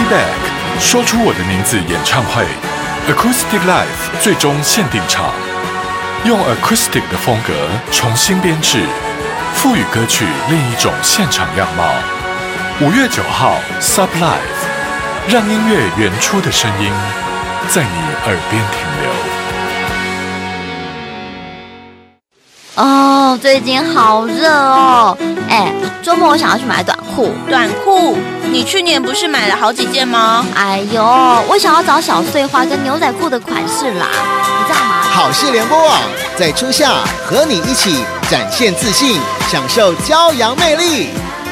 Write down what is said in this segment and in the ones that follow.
Back 说出我的名字演唱会 Acoustic Live 最终限定场，用 Acoustic 的风格重新编制，赋予歌曲另一种现场样貌。5月9号 Sub Live， 让音乐原初的声音在你耳边停留。最近好热哦！周末我想要去买短裤。 短裤？你去年不是买了好几件吗？ 哎呦，我想要找小碎花跟牛仔裤的款式啦，你知道吗？ 好事联播网在初夏和你一起展现自信，享受骄阳魅力。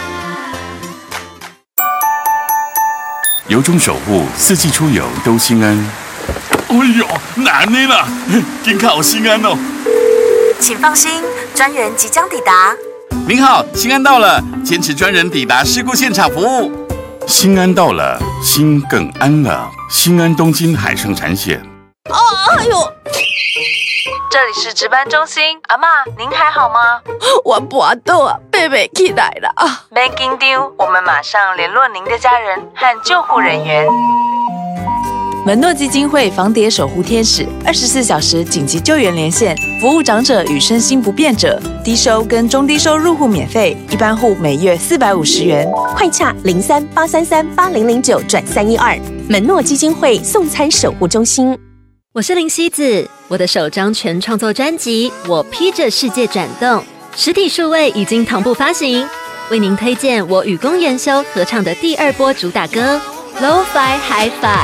由衷守护，四季出游都心安。 哎呦，难的啦，真靠心安哦。 请放心，专员即将抵达。 您好，心安到了，坚持专人抵达事故现场服务。 心安到了，心更安了。心安东京海盛产险。 哎呦！ 这里是值班中心，阿嬷，您还好吗？ 我跋倒啊，爬不起来了啊！ 别紧张，我们马上联络您的家人和救护人员。 门诺基金会防跌守护天使，24小时紧急救援连线，服务长者与身心不便者，低收跟中低收入户免费，一般户每月450元。 快洽03-833-8009-312，门诺基金会送餐守护中心。 我是林希子，我的首张全创作专辑《我披着世界转动》实体数位已经同步发行，为您推荐我与公研修合唱的第2波主打歌《Lo-Fi Hi-Fi》。